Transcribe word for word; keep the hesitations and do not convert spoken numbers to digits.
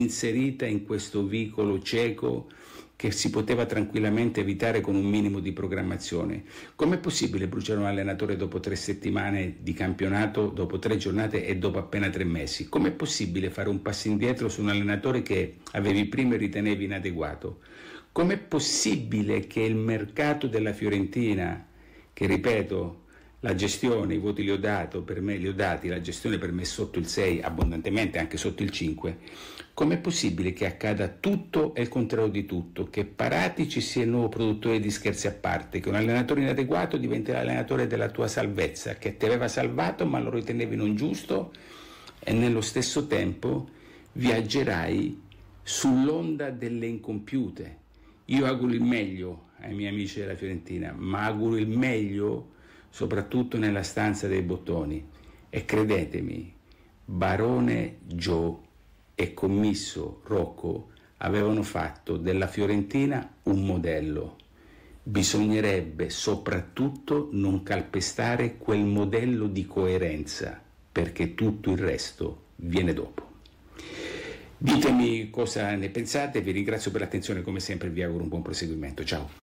inserita in questo vicolo cieco che si poteva tranquillamente evitare con un minimo di programmazione. Com'è possibile bruciare un allenatore dopo tre settimane di campionato, dopo tre giornate e dopo appena tre mesi? Com'è possibile fare un passo indietro su un allenatore che avevi prima e ritenevi inadeguato? Com'è possibile che il mercato della Fiorentina, che ripeto, la gestione, i voti li ho, dato, per me, li ho dati, la gestione per me è sotto il sei, abbondantemente anche sotto il cinque, com'è possibile che accada tutto e il contrario di tutto, che Paratici sia il nuovo produttore di Scherzi a parte, che un allenatore inadeguato diventi l'allenatore della tua salvezza, che ti aveva salvato ma lo ritenevi non giusto e nello stesso tempo viaggerai sull'onda delle incompiute. Io auguro il meglio ai miei amici della Fiorentina, ma auguro il meglio soprattutto nella stanza dei bottoni, e credetemi, Barone Joe e commisso Rocco avevano fatto della Fiorentina un modello. Bisognerebbe soprattutto non calpestare quel modello di coerenza, perché tutto il resto viene dopo. Ditemi cosa ne pensate, vi ringrazio per l'attenzione come sempre, vi auguro un buon proseguimento, ciao.